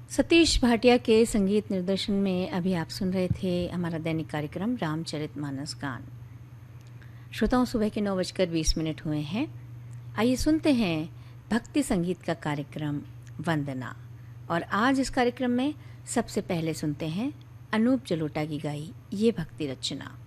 सतीश भाटिया के संगीत निर्देशन में अभी आप सुन रहे थे हमारा दैनिक कार्यक्रम रामचरितमानस गान। श्रोताओं, सुबह के 9:20 हुए हैं। आइए सुनते हैं भक्ति संगीत का कार्यक्रम वंदना। और आज इस कार्यक्रम में सबसे पहले सुनते हैं अनूप जलोटा की गाई ये भक्ति रचना।